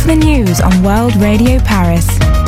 the news on World Radio Paris.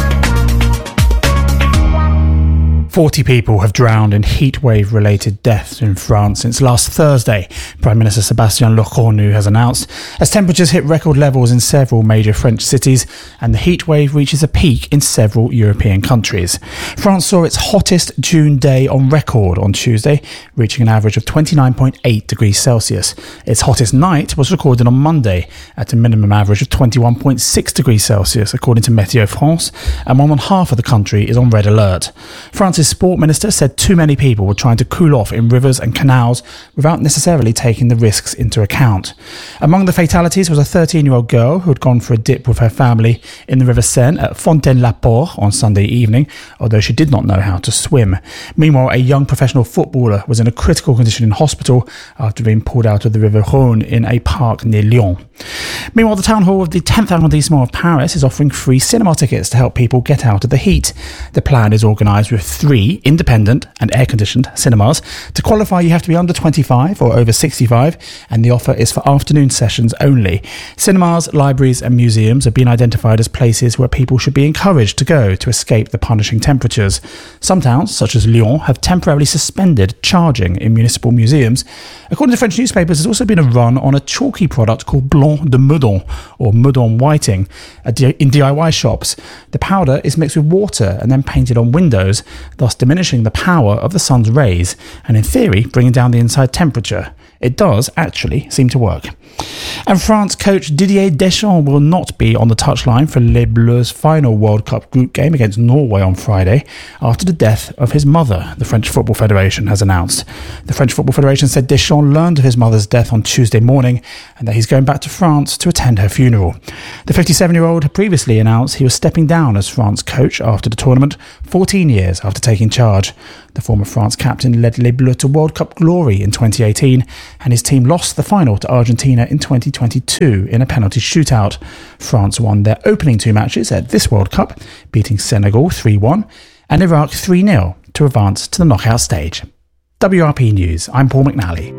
40 people have drowned in heatwave-related deaths in France since last Thursday, Prime Minister Sébastien Lecornu has announced, as temperatures hit record levels in several major French cities and the heatwave reaches a peak in several European countries. France saw its hottest June day on record on Tuesday, reaching an average of 29.8 degrees Celsius. Its hottest night was recorded on Monday at a minimum average of 21.6 degrees Celsius, according to Météo France, and more than half of the country is on red alert. France's sport minister said too many people were trying to cool off in rivers and canals without necessarily taking the risks into account. Among the fatalities was a 13-year-old girl who had gone for a dip with her family in the River Seine at Fontaine-la-Porte on Sunday evening, although she did not know how to swim. Meanwhile, a young professional footballer was in a critical condition in hospital after being pulled out of the River Rhône in a park near Lyon. Meanwhile, the town hall of the 10th arrondissement of Paris is offering free cinema tickets to help people get out of the heat. The plan is organised with 3 independent and air-conditioned cinemas. To qualify, you have to be under 25 or over 65, and the offer is for afternoon sessions only. Cinemas, libraries and museums have been identified as places where people should be encouraged to go to escape the punishing temperatures. Some towns, such as Lyon, have temporarily suspended charging in municipal museums. According to French newspapers, there's also been a run on a chalky product called Blanc de Meudon, or Meudon whiting, in DIY shops. The powder is mixed with water and then painted on windows, thus diminishing the power of the sun's rays and, in theory, bringing down the inside temperature. It does actually seem to work. And France coach Didier Deschamps will not be on the touchline for Les Bleus' final World Cup group game against Norway on Friday after the death of his mother, the French Football Federation has announced. The French Football Federation said Deschamps learned of his mother's death on Tuesday morning and that he's going back to France to attend her funeral. The 57-year-old had previously announced he was stepping down as France coach after the tournament, 14 years after taking charge. The former France captain led Les Bleus to World Cup glory in 2018, and his team lost the final to Argentina in 2022 in a penalty shootout. France won their opening 2 matches at this World Cup, beating Senegal 3-1 and Iraq 3-0 to advance to the knockout stage. WRP News, I'm Paul McNally.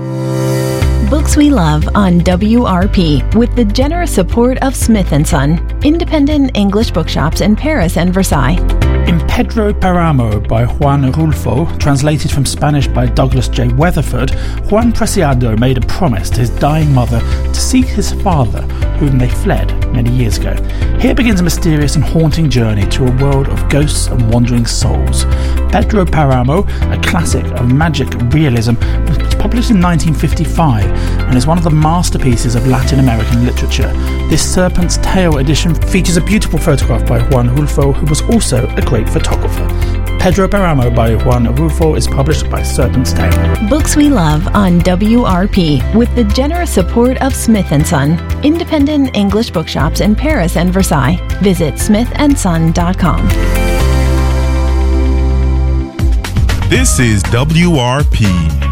Books we love on WRP with the generous support of Smith & Son, independent English bookshops in Paris and Versailles. In Pedro Paramo by Juan Rulfo, translated from Spanish by Douglas J. Weatherford, Juan Preciado made a promise to his dying mother to seek his father, whom they fled many years ago. Here begins a mysterious and haunting journey to a world of ghosts and wandering souls. Pedro Paramo, a classic of magic realism, was published in 1955 and is one of the masterpieces of Latin American literature. This Serpent's Tail edition features a beautiful photograph by Juan Rulfo, who was also a great photographer. Pedro Paramo by Juan Rulfo is published by Serpent's Tail. Books we love on WRP with the generous support of Smith & Son, independent English bookshops in Paris and Versailles. Visit smithandson.com. This is WRP.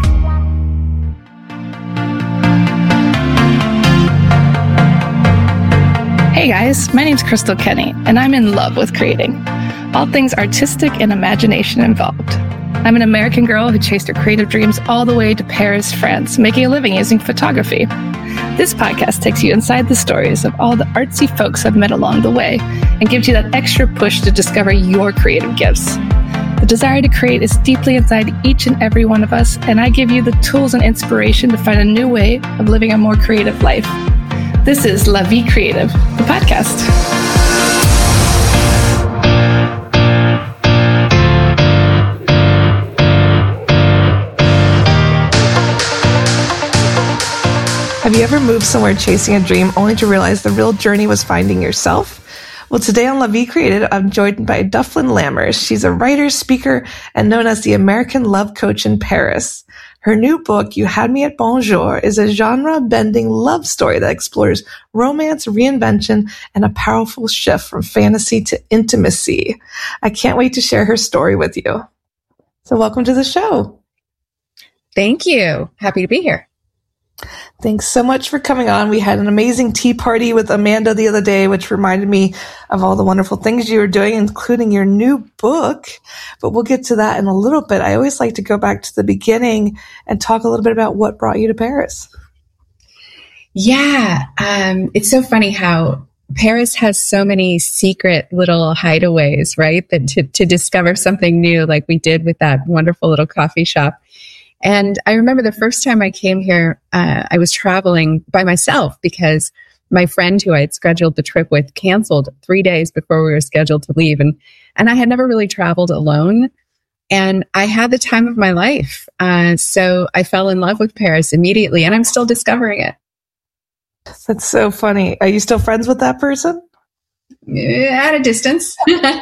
Hey guys, my name's Crystal Kenny, and I'm in love with creating. All things artistic and imagination involved. I'm an American girl who chased her creative dreams all the way to Paris, France, making a living using photography. This podcast takes you inside the stories of all the artsy folks I've met along the way and gives you that extra push to discover your creative gifts. The desire to create is deeply inside each and every one of us, and I give you the tools and inspiration to find a new way of living a more creative life. This is La Vie Creative, the podcast. Have you ever moved somewhere chasing a dream only to realize the real journey was finding yourself? Well, today on La Vie Creative, I'm joined by Dufflin Lammers. She's a writer, speaker, and known as the American Love Coach in Paris. Her new book, You Had Me at Bonjour, is a genre-bending love story that explores romance, reinvention, and a powerful shift from fantasy to intimacy. I can't wait to share her story with you. So welcome to the show. Thank you. Happy to be here. Thanks so much for coming on. We had an amazing tea party with Amanda the other day, which reminded me of all the wonderful things you were doing, including your new book. But we'll get to that in a little bit. I always like to go back to the beginning and talk a little bit about what brought you to Paris. Yeah. It's so funny how Paris has so many secret little hideaways, right? That to discover something new, like we did with that wonderful little coffee shop. And I remember the first time I came here, I was traveling by myself because my friend who I had scheduled the trip with canceled 3 days before we were scheduled to leave. And I had never really traveled alone. And I had the time of my life. So I fell in love with Paris immediately, and I'm still discovering it. That's so funny. Are you still friends with that person? At a distance.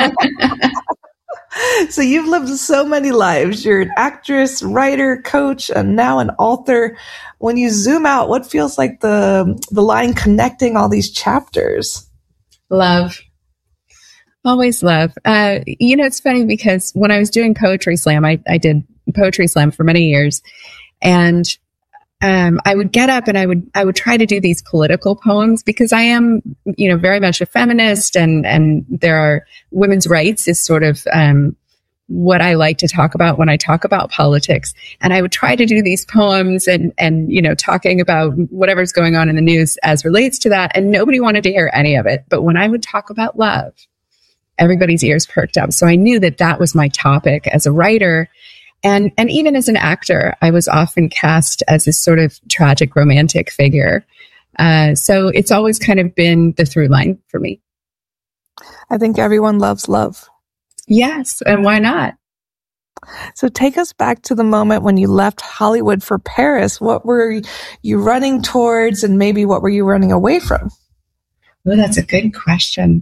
So you've lived so many lives. You're an actress, writer, coach, and now an author. When you zoom out, what feels like the line connecting all these chapters? Love. Always love. It's funny because when I was doing Poetry Slam, I did Poetry Slam for many years, and I would get up and I would try to do these political poems because I am, very much a feminist, and there are women's rights is sort of what I like to talk about when I talk about politics. And I would try to do these poems and talking about whatever's going on in the news as relates to that, and nobody wanted to hear any of it. But when I would talk about love, everybody's ears perked up. So I knew that was my topic as a writer. And even as an actor, I was often cast as this sort of tragic romantic figure. So it's always kind of been the through line for me. I think everyone loves love. Yes, and why not? So take us back to the moment when you left Hollywood for Paris. What were you running towards, and maybe what were you running away from? Well, that's a good question.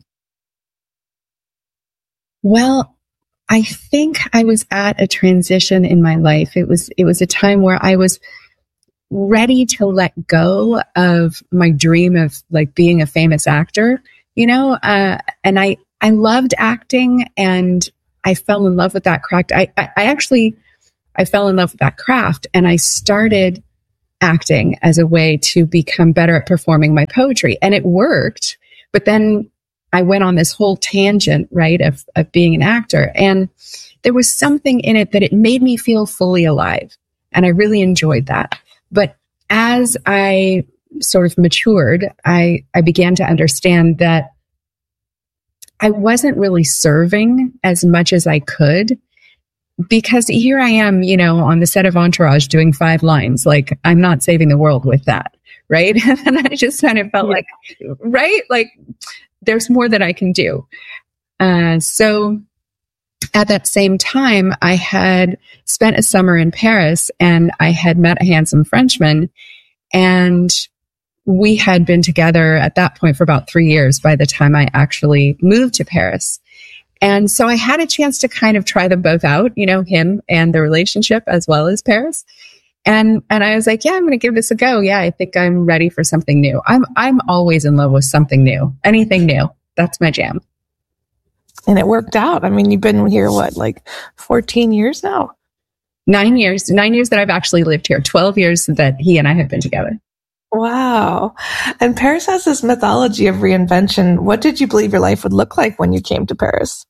Well, I think I was at a transition in my life. It was a time where I was ready to let go of my dream of like being a famous actor, and I loved acting, and I fell in love with that craft. I fell in love with that craft, and I started acting as a way to become better at performing my poetry, and it worked. But then I went on this whole tangent, right, of being an actor. And there was something in it that it made me feel fully alive. And I really enjoyed that. But as I sort of matured, I began to understand that I wasn't really serving as much as I could, because here I am, on the set of Entourage doing 5 lines. Like, I'm not saving the world with that. Right. And I just kind of felt like, right, like, there's more that I can do. So at that same time, I had spent a summer in Paris, and I had met a handsome Frenchman, and we had been together at that point for about 3 years by the time I actually moved to Paris. And so I had a chance to kind of try them both out, him and the relationship as well as Paris. And I was like, yeah, I'm going to give this a go. Yeah, I think I'm ready for something new. I'm always in love with something new, anything new. That's my jam. And it worked out. I mean, you've been here, 14 years now? 9 years. 9 years that I've actually lived here. 12 years that he and I have been together. Wow. And Paris has this mythology of reinvention. What did you believe your life would look like when you came to Paris?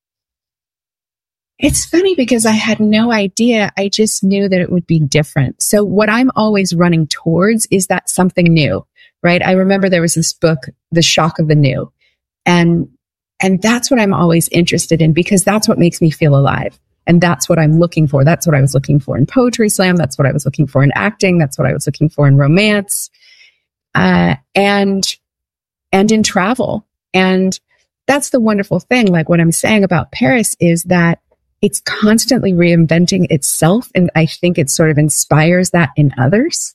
It's funny because I had no idea. I just knew that it would be different. So what I'm always running towards is that something new, right? I remember there was this book, The Shock of the New. And that's what I'm always interested in, because that's what makes me feel alive. And that's what I'm looking for. That's what I was looking for in Poetry Slam. That's what I was looking for in acting. That's what I was looking for in romance, and in travel. And that's the wonderful thing. Like, what I'm saying about Paris is that it's constantly reinventing itself. And I think it sort of inspires that in others.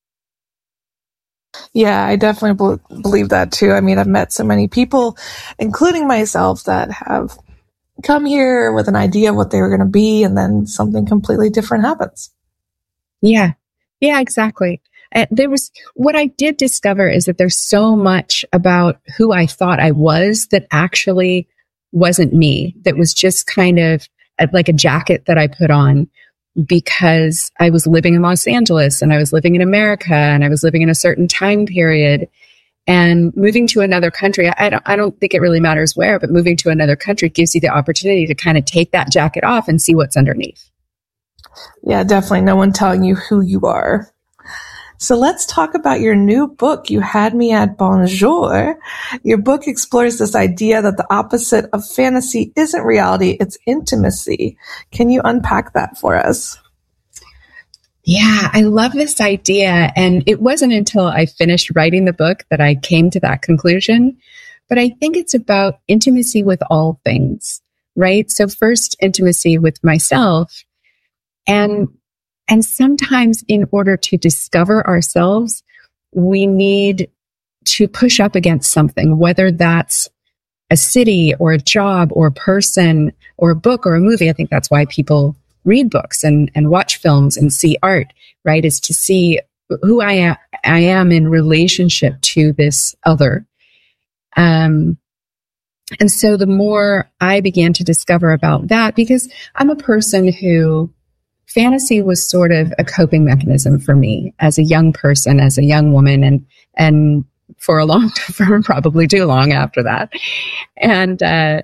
Yeah, I definitely believe that too. I mean, I've met so many people, including myself, that have come here with an idea of what they were going to be, and then something completely different happens. Yeah, exactly. What I did discover is that there's so much about who I thought I was that actually wasn't me. That was just kind of like a jacket that I put on because I was living in Los Angeles, and I was living in America, and I was living in a certain time period. And moving to another country, I don't think it really matters where, but moving to another country gives you the opportunity to kind of take that jacket off and see what's underneath. Yeah, definitely. No one telling you who you are. So let's talk about your new book, You Had Me at Bonjour. Your book explores this idea that the opposite of fantasy isn't reality, it's intimacy. Can you unpack that for us? Yeah, I love this idea. And it wasn't until I finished writing the book that I came to that conclusion. But I think it's about intimacy with all things, right? So first, intimacy with myself. And sometimes in order to discover ourselves, we need to push up against something, whether that's a city or a job or a person or a book or a movie. I think that's why people read books and watch films and see art, right? Is to see who I am in relationship to this other. And so the more I began to discover about that, because I'm a person who fantasy was sort of a coping mechanism for me as a young person, as a young woman, and for probably too long after that. And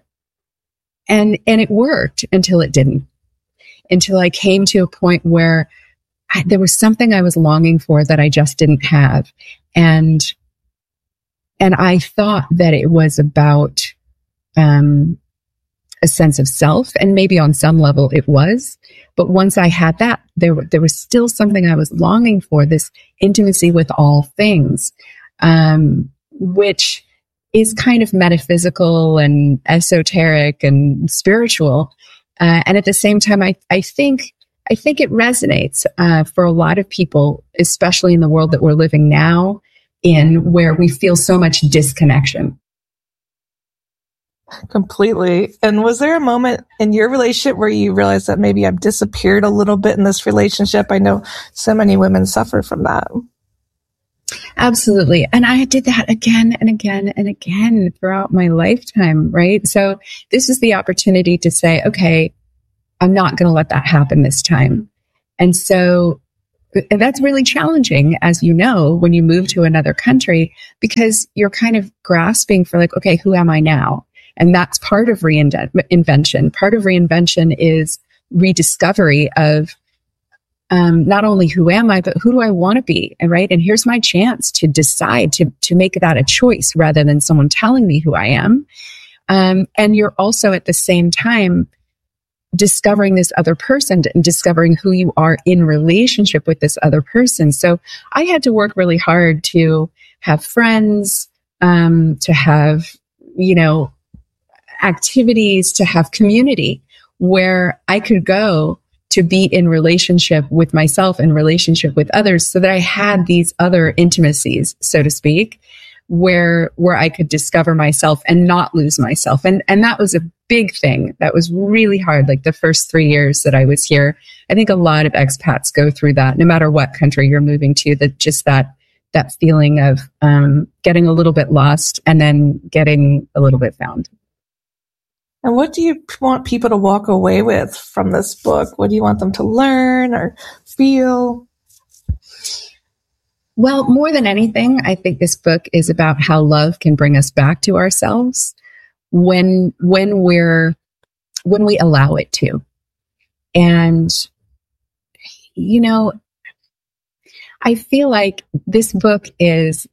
it worked until it didn't. Until I came to a point where there was something I was longing for that I just didn't have. And I thought that it was about a sense of self, and maybe on some level it was. But once I had that, there was still something I was longing for, this intimacy with all things, which is kind of metaphysical and esoteric and spiritual. And at the same time, I think it resonates for a lot of people, especially in the world that we're living now in, where we feel so much disconnection. Completely. And was there a moment in your relationship where you realized that maybe I've disappeared a little bit in this relationship? I know so many women suffer from that. Absolutely. And I did that again and again and again throughout my lifetime, right? So this is the opportunity to say, okay, I'm not going to let that happen this time. And that's really challenging, as you know, when you move to another country, because you're kind of grasping for like, okay, who am I now? And that's part of reinvention. Part of reinvention is rediscovery of not only who am I, but who do I want to be, right? And here's my chance to decide to make that a choice rather than someone telling me who I am. And you're also at the same time discovering this other person and discovering who you are in relationship with this other person. So I had to work really hard to have friends, to have, activities, to have community where I could go to be in relationship with myself and relationship with others, so that I had these other intimacies, so to speak, where I could discover myself and not lose myself. And that was a big thing. That was really hard. Like the first 3 years that I was here, I think a lot of expats go through that, no matter what country you're moving to, that feeling of getting a little bit lost and then getting a little bit found. And what do you want people to walk away with from this book? What do you want them to learn or feel? Well, more than anything, I think this book is about how love can bring us back to ourselves when we allow it to. And, I feel like this book it's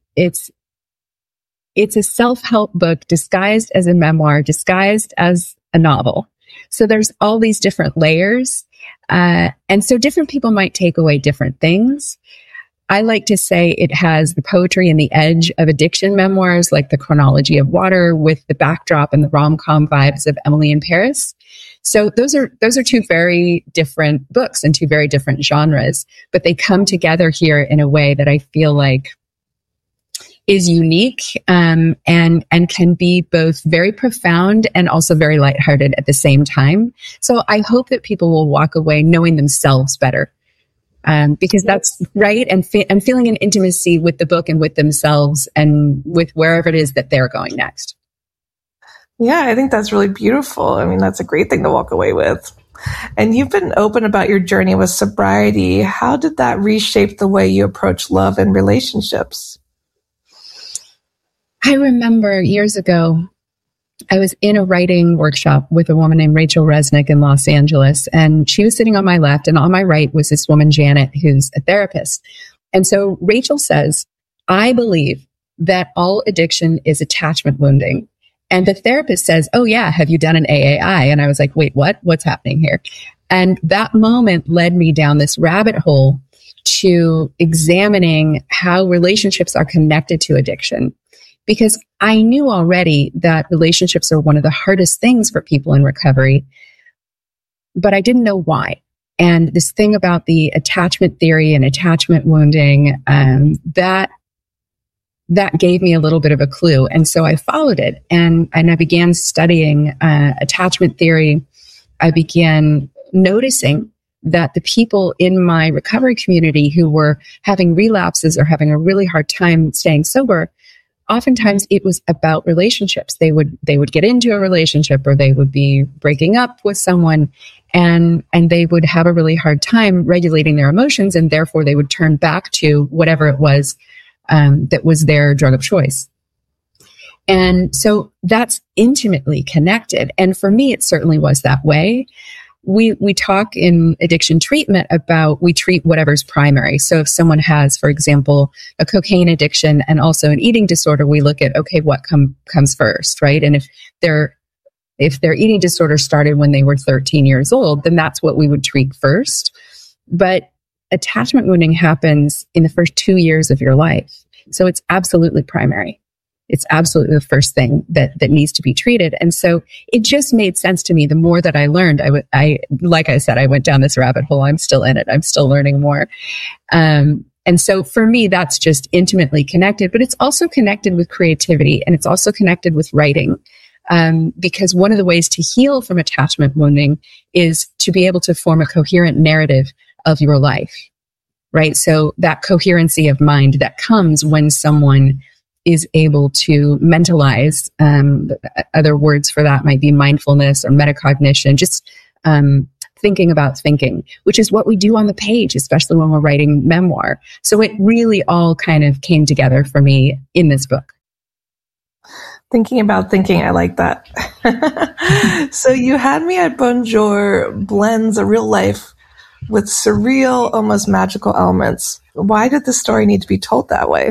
a self-help book disguised as a memoir, disguised as a novel. So there's all these different layers. And so different people might take away different things. I like to say it has the poetry and the edge of addiction memoirs, like The Chronology of Water, with the backdrop and the rom-com vibes of Emily in Paris. So those are two very different books and two very different genres, but they come together here in a way that I feel like is unique, and can be both very profound and also very lighthearted at the same time. So I hope that people will walk away knowing themselves better, because that's right, and feeling an intimacy with the book and with themselves and with wherever it is that they're going next. Yeah, I think that's really beautiful. I mean, that's a great thing to walk away with. And you've been open about your journey with sobriety. How did that reshape the way you approach love and relationships? I remember years ago, I was in a writing workshop with a woman named Rachel Resnick in Los Angeles, and she was sitting on my left, and on my right was this woman, Janet, who's a therapist. And so Rachel says, I believe that all addiction is attachment wounding. And the therapist says, oh yeah, have you done an AAI? And I was like, wait, what? What's happening here? And that moment led me down this rabbit hole to examining how relationships are connected to addiction. Because I knew already that relationships are one of the hardest things for people in recovery, but I didn't know why. And this thing about the attachment theory and attachment wounding, that gave me a little bit of a clue. And so I followed it and I began studying attachment theory. I began noticing that the people in my recovery community who were having relapses or having a really hard time staying sober, oftentimes it was about relationships. They would get into a relationship or they would be breaking up with someone and they would have a really hard time regulating their emotions, and therefore they would turn back to whatever it was that was their drug of choice. And so that's intimately connected. And for me, it certainly was that way. We talk in addiction treatment about we treat whatever's primary. So if someone has, for example, a cocaine addiction and also an eating disorder, we look at, okay, what comes first, right? And if their eating disorder started when they were 13 years old, then that's what we would treat first. But attachment wounding happens in the first 2 years of your life. So it's absolutely primary. It's absolutely the first thing that needs to be treated. And so it just made sense to me. The more that I learned, like I said, I went down this rabbit hole. I'm still in it. I'm still learning more. And so for me, that's just intimately connected, but it's also connected with creativity and it's also connected with writing. Because one of the ways to heal from attachment wounding is to be able to form a coherent narrative of your life, right? So that coherency of mind that comes when someone is able to mentalize, other words for that might be mindfulness or metacognition, just thinking about thinking, which is what we do on the page, especially when we're writing memoir. So it really all kind of came together for me in this book. Thinking about thinking, I like that. So You Had Me at Bonjour blends a real life with surreal, almost magical elements. Why did the story need to be told that way?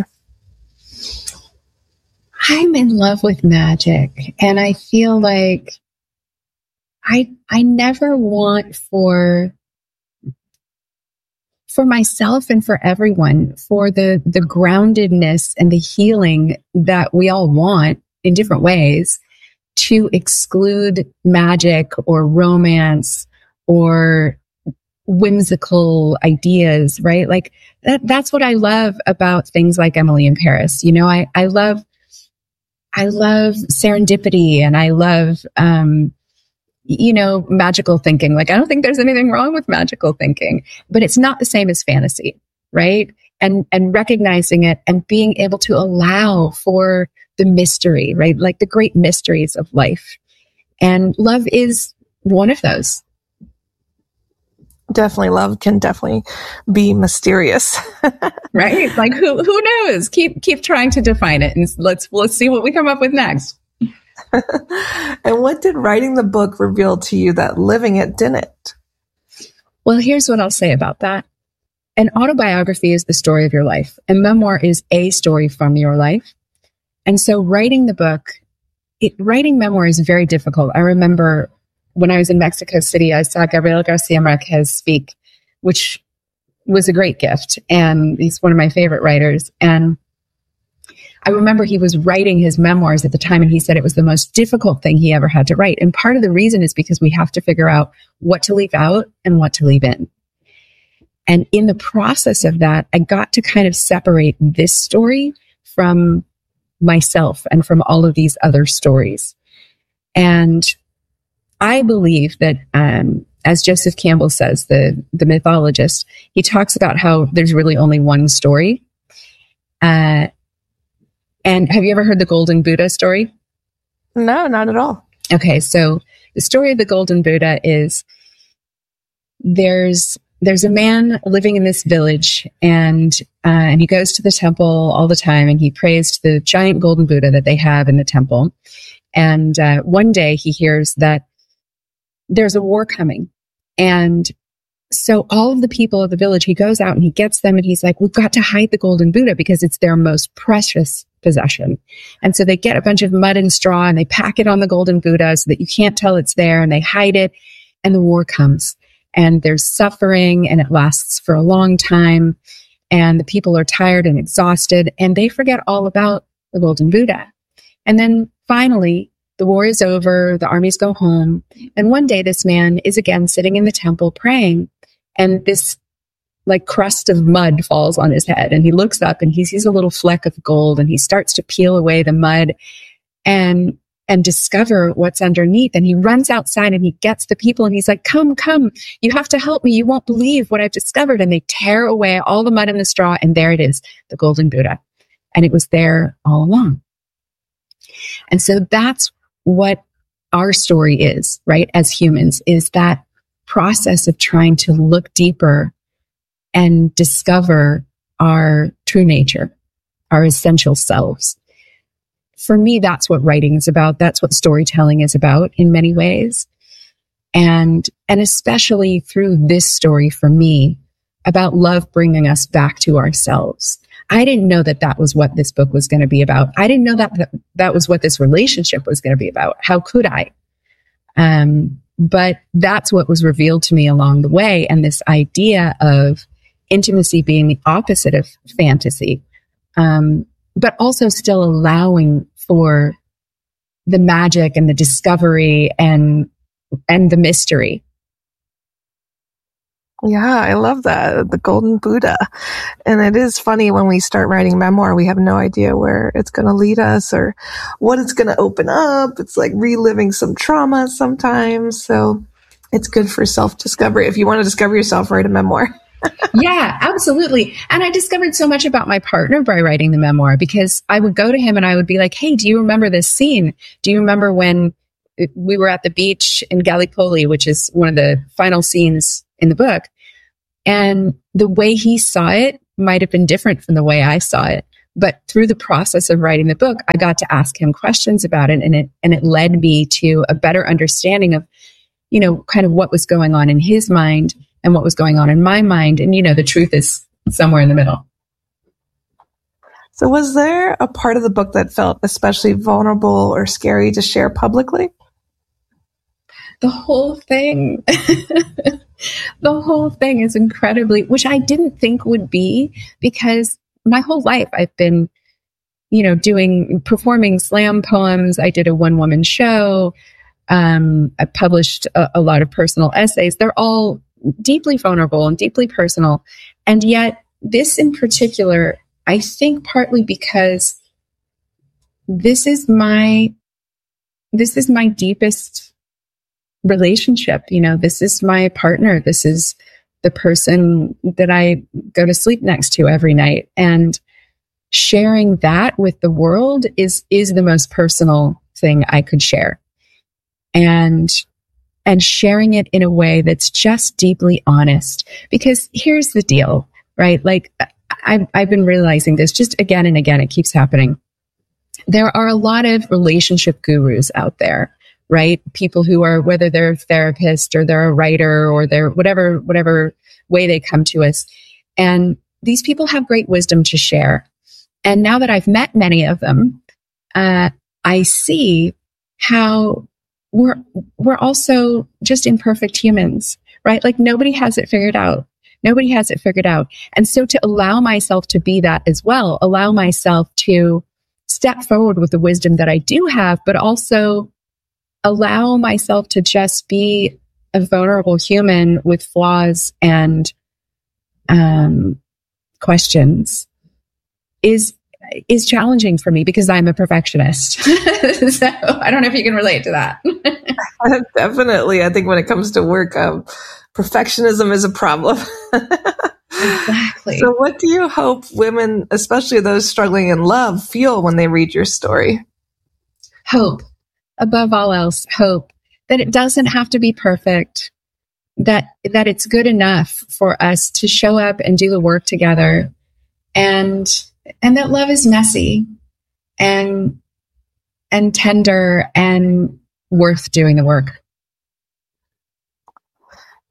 I'm in love with magic, and I feel like I never want for myself and for everyone, for the groundedness and the healing that we all want in different ways, to exclude magic or romance or whimsical ideas, right? Like that's what I love about things like Emily in Paris. You know, I love serendipity and I love, magical thinking. Like, I don't think there's anything wrong with magical thinking, but it's not the same as fantasy, right? And recognizing it and being able to allow for the mystery, right? Like the great mysteries of life. And love is one of those. Definitely, love can definitely be mysterious. Right? Like who knows? Keep trying to define it, and let's see what we come up with next. And what did writing the book reveal to you that living it didn't? Well, here's what I'll say about that. An autobiography is the story of your life. A memoir is a story from your life. And so writing the book, writing memoir is very difficult. I remember when I was in Mexico City, I saw Gabriel Garcia Marquez speak, which was a great gift. And he's one of my favorite writers. And I remember he was writing his memoirs at the time, and he said it was the most difficult thing he ever had to write. And part of the reason is because we have to figure out what to leave out and what to leave in. And in the process of that, I got to kind of separate this story from myself and from all of these other stories. And I believe that, as Joseph Campbell says, the mythologist, he talks about how there's really only one story. And have you ever heard the Golden Buddha story? No, not at all. Okay, so the story of the Golden Buddha is there's a man living in this village, and he goes to the temple all the time, and he prays to the giant Golden Buddha that they have in the temple. And one day he hears that there's a war coming, and so all of the people of the village, he goes out and he gets them and he's like, we've got to hide the golden Buddha because it's their most precious possession. And so they get a bunch of mud and straw and they pack it on the golden Buddha so that you can't tell it's there, and they hide it, and the war comes and there's suffering and it lasts for a long time. And the people are tired and exhausted and they forget all about the golden Buddha. And then finally, the war is over, the armies go home. And one day this man is again sitting in the temple praying, and this like crust of mud falls on his head, and he looks up and he sees a little fleck of gold, and he starts to peel away the mud and discover what's underneath. And he runs outside and he gets the people and he's like, come, you have to help me. You won't believe what I've discovered. And they tear away all the mud and the straw, and there it is, the golden Buddha. And it was there all along. And so that's what our story is, right? As humans, is that process of trying to look deeper and discover our true nature, our essential selves. For me, that's what writing is about. That's what storytelling is about in many ways. And especially through this story for me, about love bringing us back to ourselves. I didn't know that was what this book was going to be about. I didn't know that was what this relationship was going to be about. How could I? But that's what was revealed to me along the way. And this idea of intimacy being the opposite of fantasy, but also still allowing for the magic and the discovery and the mystery. Yeah, I love that. The golden Buddha. And it is funny when we start writing memoir, we have no idea where it's going to lead us or what it's going to open up. It's like reliving some trauma sometimes. So it's good for self-discovery. If you want to discover yourself, write a memoir. Yeah, absolutely. And I discovered so much about my partner by writing the memoir, because I would go to him and I would be like, hey, do you remember this scene? Do you remember when we were at the beach in Gallipoli, which is one of the final scenes in the book? And the way he saw it might have been different from the way I saw it. But through the process of writing the book, I got to ask him questions about it. And it led me to a better understanding of, kind of what was going on in his mind and what was going on in my mind. And, the truth is somewhere in the middle. So was there a part of the book that felt especially vulnerable or scary to share publicly? The whole thing. The whole thing is incredibly, which I didn't think would be, because my whole life I've been, performing slam poems. I did a one-woman show. I published a lot of personal essays. They're all deeply vulnerable and deeply personal. And yet this in particular, I think partly because this is my deepest relationship. This is my partner. This is the person that I go to sleep next to every night. And sharing that with the world is the most personal thing I could share. And sharing it in a way that's just deeply honest. Because here's the deal, right? Like I've been realizing this just again and again. It keeps happening. There are a lot of relationship gurus out there, right? People who are, whether they're a therapist or they're a writer or they're whatever way they come to us. And these people have great wisdom to share. And now that I've met many of them, I see how we're also just imperfect humans, right? Like nobody has it figured out. Nobody has it figured out. And so to allow myself to be that as well, allow myself to step forward with the wisdom that I do have, but also allow myself to just be a vulnerable human with flaws and questions is challenging for me because I'm a perfectionist. So I don't know if you can relate to that. Definitely. I think when it comes to work, perfectionism is a problem. Exactly. So what do you hope women, especially those struggling in love, feel when they read your story? Hope. Above all else, hope that it doesn't have to be perfect, that it's good enough for us to show up and do the work together, and that love is messy and tender and worth doing the work.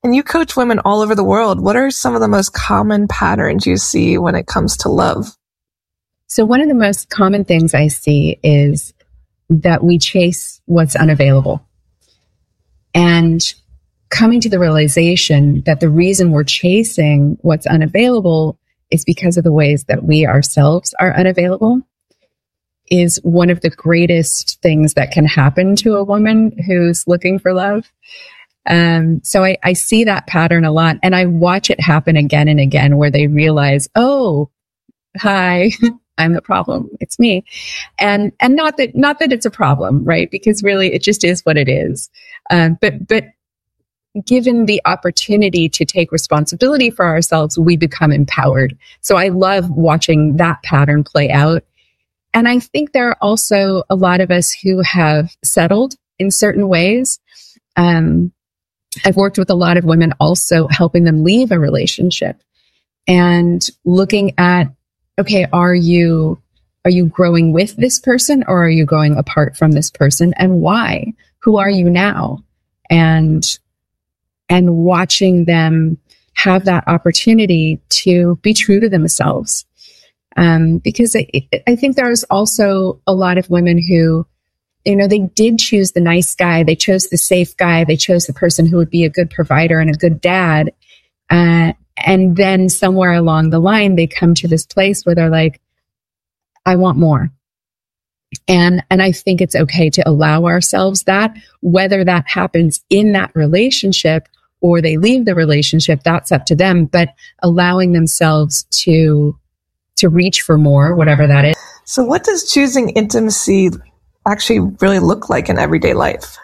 And you coach women all over the world. What are some of the most common patterns you see when it comes to love? So one of the most common things I see is that we chase what's unavailable. And coming to the realization that the reason we're chasing what's unavailable is because of the ways that we ourselves are unavailable is one of the greatest things that can happen to a woman who's looking for love. So I see that pattern a lot, and I watch it happen again and again where they realize, oh, hi, I'm the problem. It's me. And not that it's a problem, right? Because really it just is what it is. But given the opportunity to take responsibility for ourselves, we become empowered. So I love watching that pattern play out. And I think there are also a lot of us who have settled in certain ways. I've worked with a lot of women also helping them leave a relationship and looking at, okay, are you growing with this person or are you growing apart from this person, and why? Who are you now? And watching them have that opportunity to be true to themselves. Because I think there's also a lot of women who, they did choose the nice guy. They chose the safe guy. They chose the person who would be a good provider and a good dad. And then somewhere along the line, they come to this place where they're like, I want more. And I think it's okay to allow ourselves that, whether that happens in that relationship or they leave the relationship, that's up to them, but allowing themselves to reach for more, whatever that is. So what does choosing intimacy actually really look like in everyday life?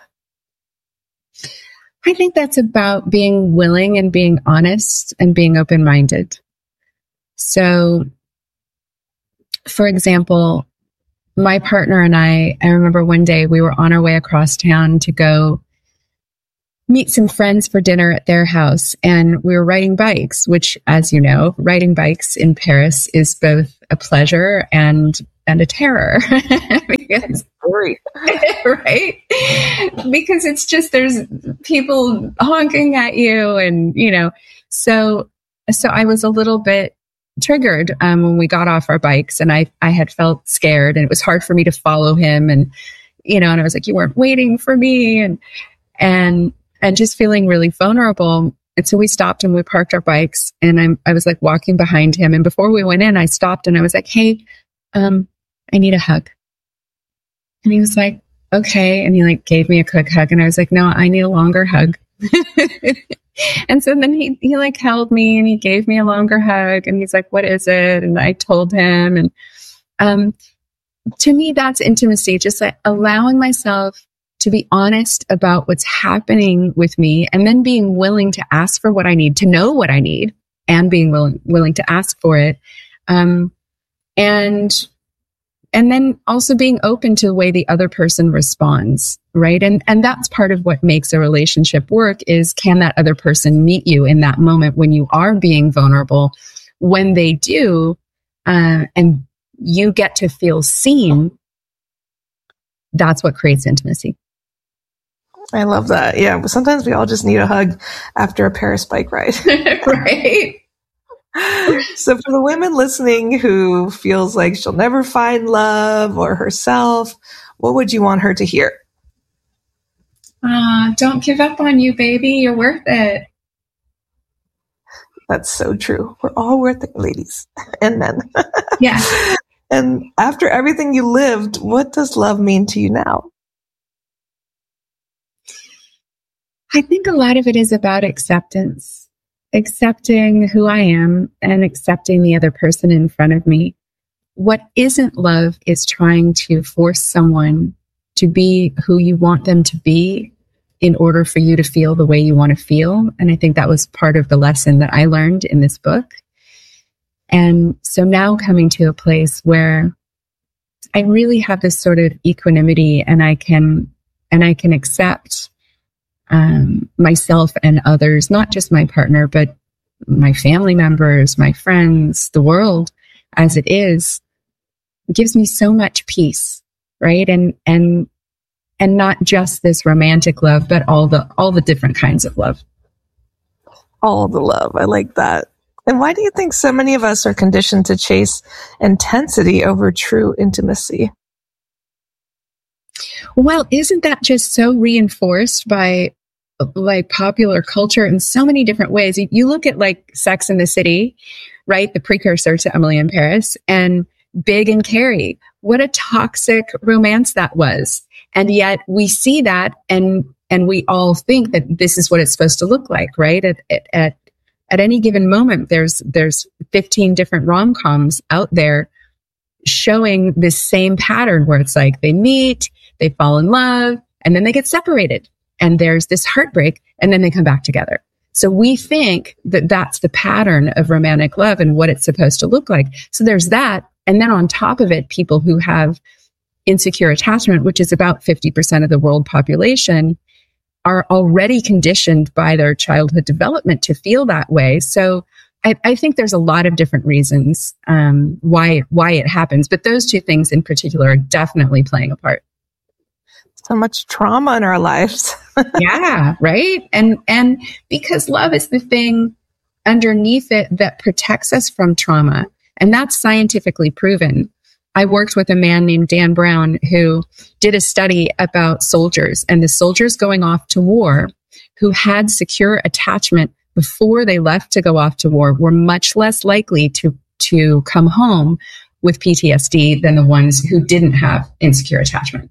I think that's about being willing and being honest and being open-minded. So, for example, my partner and I remember one day we were on our way across town to go meet some friends for dinner at their house, and we were riding bikes, which, as you know, riding bikes in Paris is both a pleasure and a terror. Because, right? Because it's just, there's people honking at you and, so I was a little bit triggered when we got off our bikes, and I had felt scared, and it was hard for me to follow him, and and I was like, you weren't waiting for me, and just feeling really vulnerable. And so we stopped and we parked our bikes, and I was like walking behind him, and before we went in, I stopped and I was like, hey, I need a hug. And he was like, okay. And he like gave me a quick hug, and I was like, no, I need a longer hug. And so then he like held me and he gave me a longer hug, and he's like, what is it? And I told him, and to me, that's intimacy, just like allowing myself to be honest about what's happening with me, and then being willing to ask for what I need, to know what I need, and being willing to ask for it. And then also being open to the way the other person responds, right? And that's part of what makes a relationship work is, can that other person meet you in that moment when you are being vulnerable? When they do, and you get to feel seen, that's what creates intimacy. I love that. Yeah. Sometimes we all just need a hug after a Paris bike ride. Right. So for the women listening who feels like she'll never find love or herself, what would you want her to hear? Don't give up on you, baby. You're worth it. That's so true. We're all worth it, ladies and men. Yeah. And after everything you lived, what does love mean to you now? I think a lot of it is about acceptance. Accepting who I am and accepting the other person in front of me. What isn't love is trying to force someone to be who you want them to be in order for you to feel the way you want to feel. And I think that was part of the lesson that I learned in this book. And so now coming to a place where I really have this sort of equanimity, and I can accept myself and others, not just my partner, but my family members, my friends, the world as it is, gives me so much peace, right? And not just this romantic love, but all the different kinds of love. all the love. I like that. And why do you think so many of us are conditioned to chase intensity over true intimacy? Well, isn't that just so reinforced by like popular culture in so many different ways? You look at like Sex and the City, right? The precursor to Emily in Paris, and Big and Carrie. What a toxic romance that was. And yet we see that and we all think that this is what it's supposed to look like, right? At any given moment, there's 15 different rom-coms out there showing this same pattern where it's like they meet, they fall in love, and then they get separated. And there's this heartbreak, and then they come back together. So we think that that's the pattern of romantic love and what it's supposed to look like. So there's that. And then on top of it, people who have insecure attachment, which is about 50% of the world population, are already conditioned by their childhood development to feel that way. So I think there's a lot of different reasons why it happens, but those two things in particular are definitely playing a part. So much trauma in our lives. Yeah, right. And because love is the thing underneath it that protects us from trauma, and that's scientifically proven. I worked with a man named Dan Brown who did a study about soldiers, and the soldiers going off to war who had secure attachment before they left to go off to war were much less likely to come home with PTSD than the ones who didn't have insecure attachment.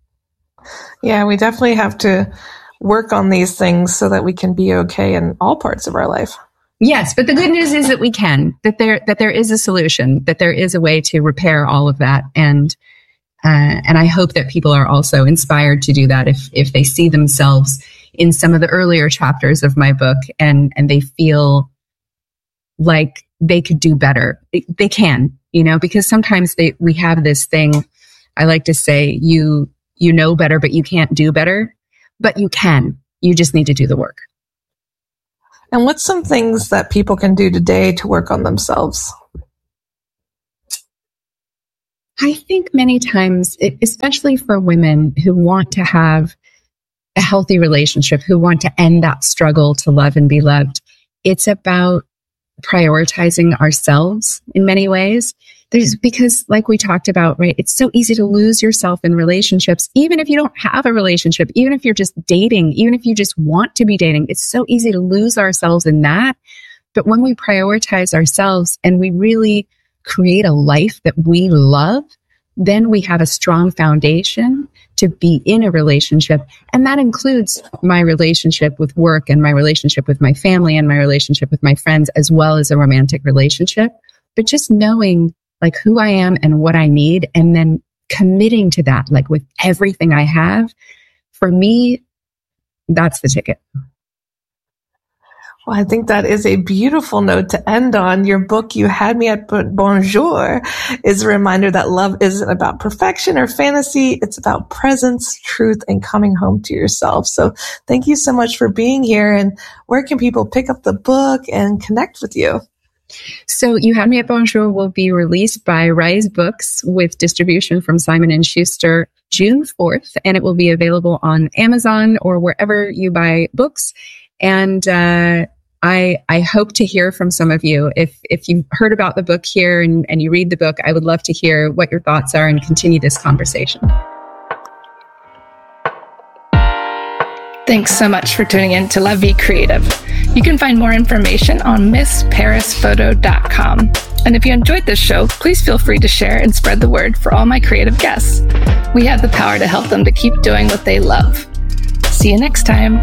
Yeah, we definitely have to work on these things so that we can be okay in all parts of our life. Yes, but the good news is that we can, that there is a solution, that there is a way to repair all of that. And I hope that people are also inspired to do that if they see themselves in some of the earlier chapters of my book and they feel like they could do better. They can, because sometimes we have this thing, I like to say, you know better, but you can't do better, but you can. You just need to do the work. And what's some things that people can do today to work on themselves? I think many times, especially for women who want to have a healthy relationship, who want to end that struggle to love and be loved, it's about prioritizing ourselves in many ways. Because like we talked about, right, it's so easy to lose yourself in relationships, even if you don't have a relationship, even if you're just dating, even if you just want to be dating, it's so easy to lose ourselves in that. But when we prioritize ourselves and we really create a life that we love, then we have a strong foundation to be in a relationship. And that includes my relationship with work and my relationship with my family and my relationship with my friends, as well as a romantic relationship. But just knowing like who I am and what I need, and then committing to that, like with everything I have, for me, that's the ticket. Well, I think that is a beautiful note to end on. Your book, You Had Me at Bonjour, is a reminder that love isn't about perfection or fantasy. It's about presence, truth, and coming home to yourself. So thank you so much for being here. And where can people pick up the book and connect with you? So You Had Me at Bonjour will be released by Rise Books with distribution from Simon & Schuster June 4th, and it will be available on Amazon or wherever you buy books. And I hope to hear from some of you. If you've heard about the book here and you read the book, I would love to hear what your thoughts are and continue this conversation. Thanks so much for tuning in to La Vie Creative. You can find more information on MissParisPhoto.com. And if you enjoyed this show, please feel free to share and spread the word for all my creative guests. We have the power to help them to keep doing what they love. See you next time.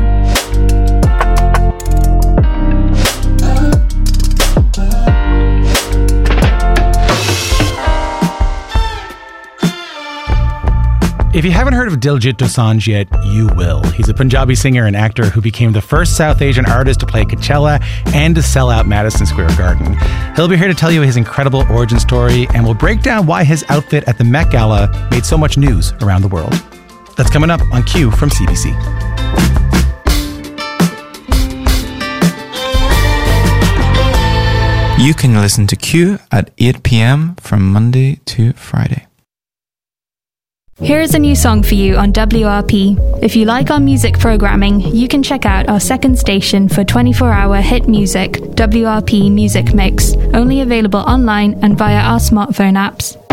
If you haven't heard of Diljit Dosanjh yet, you will. He's a Punjabi singer and actor who became the first South Asian artist to play Coachella and to sell out Madison Square Garden. He'll be here to tell you his incredible origin story, and we'll break down why his outfit at the Met Gala made so much news around the world. That's coming up on Q from CBC. You can listen to Q at 8 p.m. from Monday to Friday. Here is a new song for you on WRP. If you like our music programming, you can check out our second station for 24-hour hit music, WRP Music Mix, only available online and via our smartphone apps.